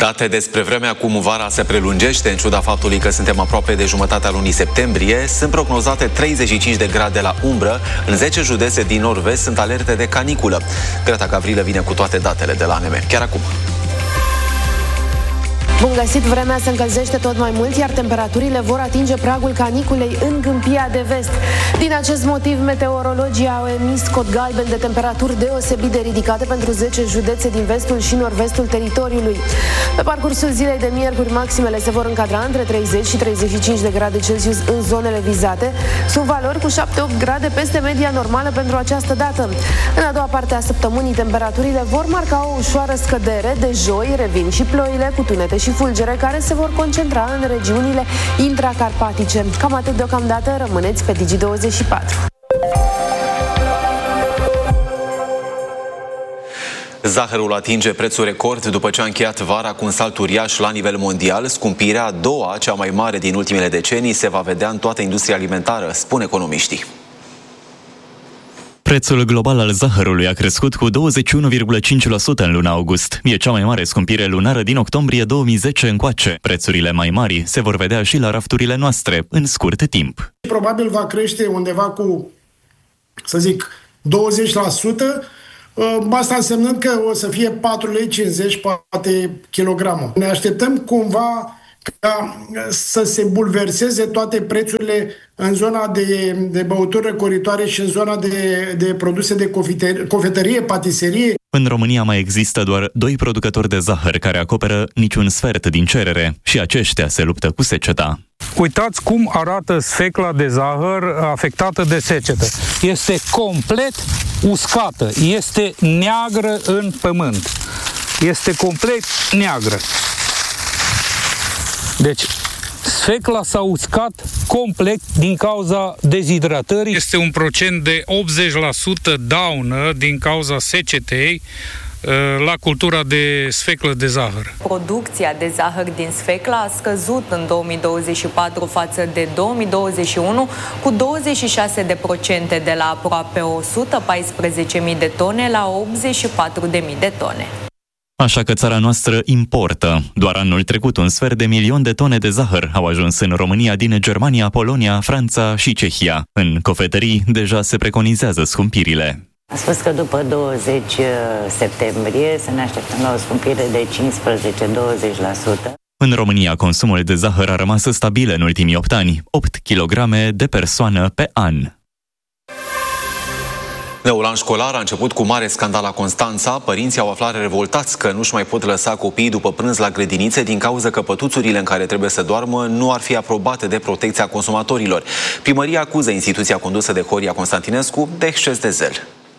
Date despre vremea cum vara se prelungește, în ciuda faptului că suntem aproape de jumătatea lunii septembrie, sunt prognozate 35 de grade la umbră. În 10 județe din nord-vest sunt alerte de caniculă. Greta Gavrilă vine cu toate datele de la ANM. Chiar acum. Bun găsit, vremea se încălzește tot mai mult, iar temperaturile vor atinge pragul caniculei în Câmpia de Vest. Din acest motiv, meteorologii au emis cod galben de temperaturi deosebit de ridicate pentru 10 județe din vestul și nord-vestul teritoriului. Pe parcursul zilei de miercuri, maximele se vor încadra între 30 și 35 de grade Celsius în zonele vizate. Sunt valori cu 7-8 grade peste media normală pentru această dată. În a doua parte a săptămânii, temperaturile vor marca o ușoară scădere. De joi revin și ploile cu tunete și fulgere care se vor concentra în regiunile intracarpatice. Cam atât deocamdată, rămâneți pe Digi24. Zahărul atinge prețul record după ce a încheiat vara cu un salt uriaș la nivel mondial. Scumpirea a doua, cea mai mare din ultimele decenii, se va vedea în toată industria alimentară, spun economiștii. Prețul global al zahărului a crescut cu 21,5% în luna august. E cea mai mare scumpire lunară din octombrie 2010 încoace. Prețurile mai mari se vor vedea și la rafturile noastre în scurt timp. Probabil va crește undeva cu, să zic, 20%, asta însemnând că o să fie 4,50 lei poate kilogramul. Ne așteptăm cumva ca să se bulverseze toate prețurile în zona de băuturi răcoritoare și în zona de produse de cofetărie, patiserie. În România mai există doar 2 producători de zahăr care acoperă niciun sfert din cerere și aceștia se luptă cu seceta. Uitați cum arată sfecla de zahăr afectată de secetă. Este complet uscată, este neagră în pământ. Este complet neagră. Deci, sfecla s-a uscat complet din cauza dezhidratării. Este un procent de 80% daună din cauza secetei la cultura de sfeclă de zahăr. Producția de zahăr din sfeclă a scăzut în 2024 față de 2021 cu 26%, de la aproape 114.000 de tone la 84.000 de tone. Așa că țara noastră importă. Doar anul trecut 250.000 de tone de zahăr au ajuns în România din Germania, Polonia, Franța și Cehia. În cofetării deja se preconizează scumpirile. A spus că după 20 septembrie să ne așteptăm la o scumpire de 15-20%. În România, consumul de zahăr a rămas stabil în ultimii 8 ani, 8 kg de persoană pe an. Noul an școlar a început cu mare scandal la Constanța. Părinții au aflat revoltați că nu-și mai pot lăsa copiii după prânz la grădinițe din cauza că pătuțurile în care trebuie să doarmă nu ar fi aprobate de protecția consumatorilor. Primăria acuză instituția condusă de Horia Constantinescu de exces de zel.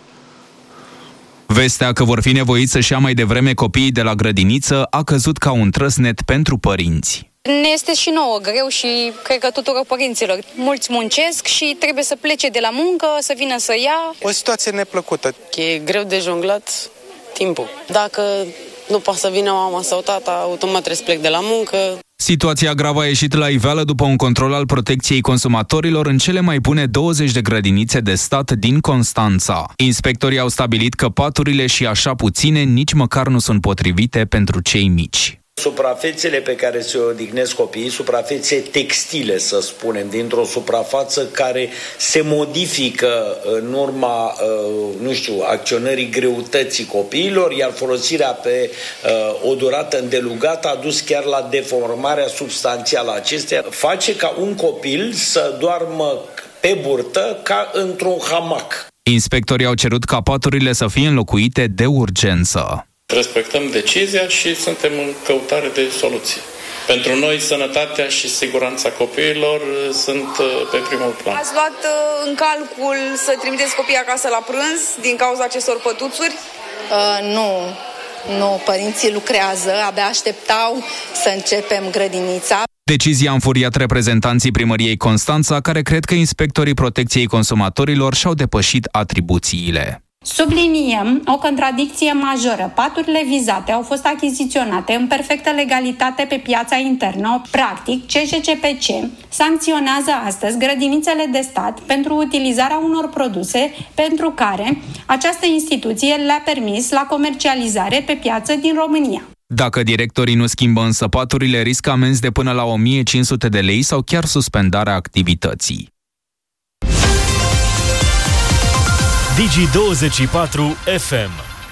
Vestea că vor fi nevoiți să-și ia mai devreme copiii de la grădiniță a căzut ca un trăsnet pentru părinți. Ne este și nouă greu și cred că tuturor părinților. Mulți muncesc și trebuie să plece de la muncă, să vină să ia. O situație neplăcută. E greu de jonglat timpul. Dacă nu poate să vină mama sau tata, automat trebuie să plec de la muncă. Situația gravă a ieșit la iveală după un control al protecției consumatorilor în cele mai bune 20 de grădinițe de stat din Constanța. Inspectorii au stabilit că paturile și așa puține nici măcar nu sunt potrivite pentru cei mici. Suprafețele pe care se odihnesc copiii, suprafețe textile, să spunem, dintr-o suprafață care se modifică în urma, acționării greutății copiilor, iar folosirea pe o durată îndelugată a dus chiar la deformarea substanțială a acesteia, face ca un copil să doarmă pe burtă ca într-un hamac. Inspectorii au cerut ca paturile să fie înlocuite de urgență. Respectăm decizia și suntem în căutare de soluții. Pentru noi, sănătatea și siguranța copiilor sunt pe primul plan. Ați luat în calcul să trimiteți copiii acasă la prânz din cauza acestor pătuțuri? Nu, părinții lucrează, abia așteptau să începem grădinița. Decizia a înfuriat reprezentanții primăriei Constanța, care cred că inspectorii protecției consumatorilor și-au depășit atribuțiile. Subliniem o contradicție majoră. Paturile vizate au fost achiziționate în perfectă legalitate pe piața internă. Practic, CJCPC sancționează astăzi grădinițele de stat pentru utilizarea unor produse pentru care această instituție le-a permis la comercializare pe piață din România. Dacă directorii nu schimbă însă paturile, riscă amenzi de până la 1500 de lei sau chiar suspendarea activității. Digi24 FM.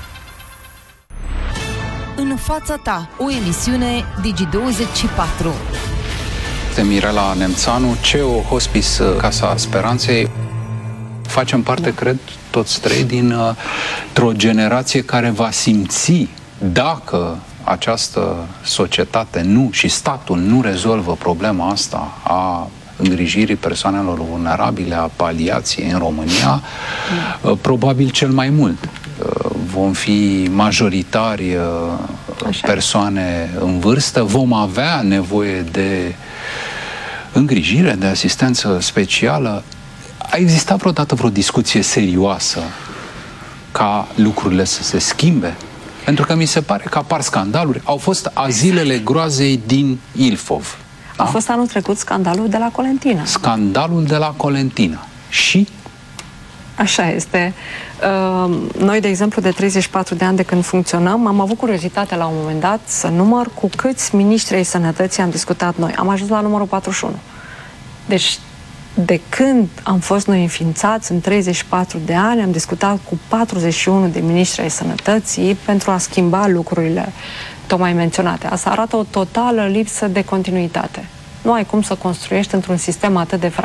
În fața ta, o emisiune Digi24. Mirela Nemțanu, CEO Hospice Casa Speranței. Facem parte, cred, toți trei, dintr-o generație care va simți, dacă această societate și statul nu rezolvă problema asta a îngrijirii persoanelor vulnerabile, a paliației în România, probabil cel mai mult. Vom fi majoritari persoane în vârstă, vom avea nevoie de îngrijire, de asistență specială. A existat vreodată vreo discuție serioasă ca lucrurile să se schimbe? Pentru că mi se pare că apar scandaluri. Au fost azilele groazei din Ilfov. A fost anul trecut scandalul de la Colentina. Scandalul de la Colentina. Și? Așa este. Noi, de exemplu, de 34 de ani de când funcționăm, am avut curiozitate la un moment dat să număr cu câți miniștri ai sănătății am discutat noi. Am ajuns la numărul 41. Deci, de când am fost noi înființați, în 34 de ani, am discutat cu 41 de miniștri ai sănătății pentru a schimba lucrurile tocmai menționate. Asta arată o totală lipsă de continuitate. Nu ai cum să construiești într-un sistem atât de fragmentat